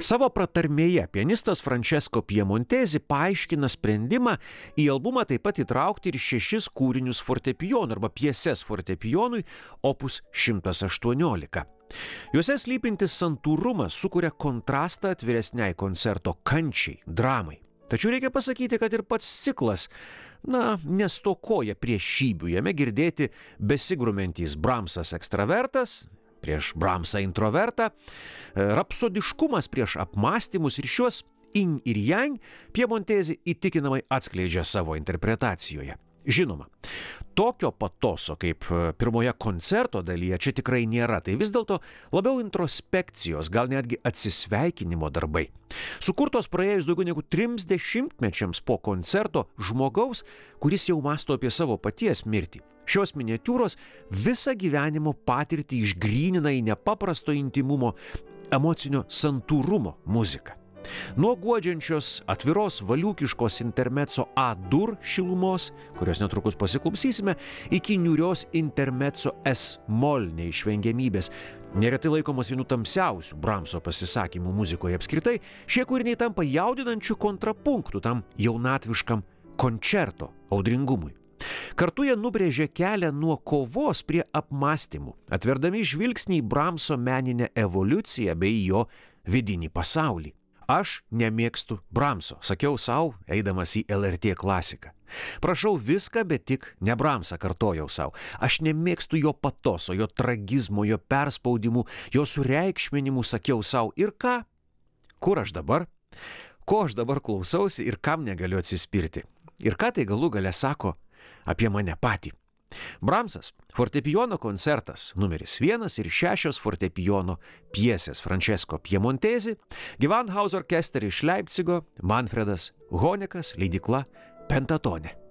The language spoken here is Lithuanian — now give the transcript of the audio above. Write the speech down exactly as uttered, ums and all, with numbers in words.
Savo pratarmėje pianistas Francesco Piemontesi paaiškina sprendimą į albumą taip pat įtraukti ir šešis kūrinius fortepijonui arba pjeses fortepijonui opus šimtas aštuoniolika. Juose slypintis santūrumas sukuria kontrastą atviresniai koncerto kančiai, dramai. Tačiau reikia pasakyti, kad ir pats ciklas, na, nestokoja priešybių, jame girdėti besigrumentys Brahmsas ekstravertas prieš Brahmsą introvertą, rapsodiškumas prieš apmąstymus ir šiuos yin ir yang Piemontesi įtikinamai atskleidžia savo interpretacijoje. Žinoma, tokio patoso kaip pirmoje koncerto dalyje čia tikrai nėra, tai vis dėlto labiau introspekcijos, gal netgi atsisveikinimo darbai. Sukurtos praėjus daugiau negu trims dešimtmečiams po koncerto žmogaus, kuris jau mąsto apie savo paties mirtį. Šios miniatiūros visą gyvenimo patirtį išgrynina į nepaprasto intymumo, emocinio santūrumo muziką. Nuo guodžiančios, atviros, valiūkiškos intermezzo A-dur šilumos, kurios netrukus pasiklausysime, iki niūrios intermezzo S-mol neišvengiamybės, neretai laikomas vienu tamsiausių Brahmso pasisakymų muzikoje apskritai, šie kūriniai tampa jaudinančių kontrapunktų tam jaunatviškam koncerto audringumui. Kartu jie nubrėžė kelią nuo kovos prie apmąstymų, atverdami žvilgsnį į Brahmso meninę evoliuciją bei jo vidinį pasaulį. Aš nemėgstu Brahmso, sakiau sau, eidamas į L R T klasiką. Prašau viską, bet tik ne Brahmsą, kartojau sau. Aš nemėgstu jo patoso, jo tragizmo, jo perspaudimų, jo sureikšminimų, sakiau sau. Ir ką? Kur aš dabar? Ko aš dabar klausausi ir kam negaliu atsispirti? Ir ką tai galų gale sako apie mane patį? Brahmsas, fortepijono koncertas numeris vienas ir šešios fortepijono pjesės Francesco Piemontesi, Gewandhaus orkester iš Leipcigo, Manfredas Honekas, leidykla Pentatone.